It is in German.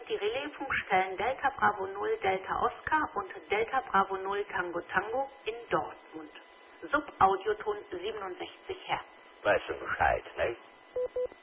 sind die Relaisfunkstellen Delta Bravo 0 Delta Oscar und Delta Bravo 0 Tango Tango in Dortmund. Subaudioton 67 Hertz. Weißt du Bescheid, nicht?